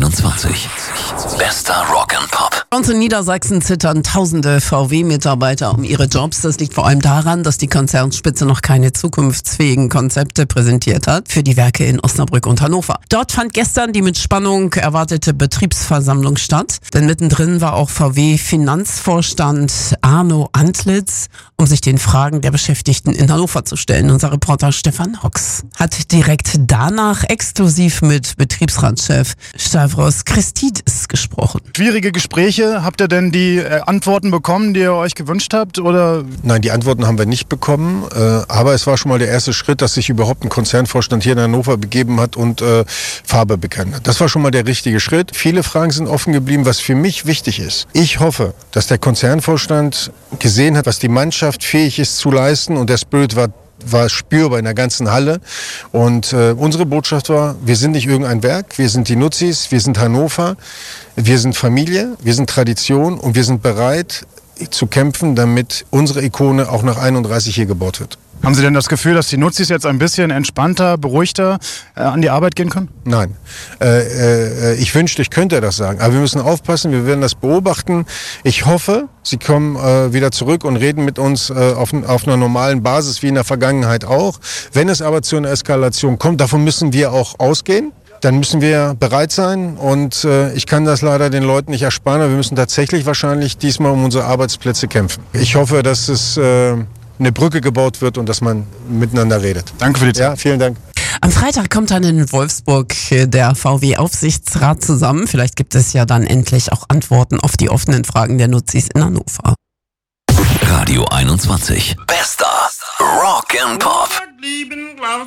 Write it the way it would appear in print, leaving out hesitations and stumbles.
21. Bester Rock and Pop. Bei uns in Niedersachsen zittern tausende VW-Mitarbeiter um ihre Jobs. Das liegt vor allem daran, dass die Konzernspitze noch keine zukunftsfähigen Konzepte präsentiert hat für die Werke in Osnabrück und Hannover. Dort fand gestern die mit Spannung erwartete Betriebsversammlung statt. Denn mittendrin war auch VW-Finanzvorstand Arno Antlitz, um sich den Fragen der Beschäftigten in Hannover zu stellen. Unser Reporter Stefan Hox hat direkt danach exklusiv mit Betriebsratschef Stavros Christidis gesprochen. Schwierige Gespräche. Habt ihr denn die Antworten bekommen, die ihr euch gewünscht habt? Oder? Nein, die Antworten haben wir nicht bekommen. Aber es war schon mal der erste Schritt, dass sich überhaupt ein Konzernvorstand hier in Hannover begeben hat und Farbe bekannt hat. Das war schon mal der richtige Schritt. Viele Fragen sind offen geblieben, was für mich wichtig ist. Ich hoffe, dass der Konzernvorstand gesehen hat, was die Mannschaft fähig ist zu leisten, und der Spirit war spürbar in der ganzen Halle. Und unsere Botschaft war, wir sind nicht irgendein Werk, wir sind die Nutzis, wir sind Hannover, wir sind Familie, wir sind Tradition und wir sind bereit zu kämpfen, damit unsere Ikone auch nach 31 hier gebaut wird. Haben Sie denn das Gefühl, dass die Nutzis jetzt ein bisschen entspannter, beruhigter an die Arbeit gehen können? Nein. Ich wünschte, ich könnte das sagen. Aber wir müssen aufpassen, wir werden das beobachten. Ich hoffe, Sie kommen wieder zurück und reden mit uns auf einer normalen Basis wie in der Vergangenheit auch. Wenn es aber zu einer Eskalation kommt, davon müssen wir auch ausgehen. Dann müssen wir bereit sein, und ich kann das leider den Leuten nicht ersparen, aber wir müssen tatsächlich wahrscheinlich diesmal um unsere Arbeitsplätze kämpfen. Ich hoffe, dass es eine Brücke gebaut wird und dass man miteinander redet. Danke für die Zeit. Ja, vielen Dank. Am Freitag kommt dann in Wolfsburg der VW-Aufsichtsrat zusammen. Vielleicht gibt es ja dann endlich auch Antworten auf die offenen Fragen der Nutzis in Hannover. Radio 21. Bester Rock and Pop.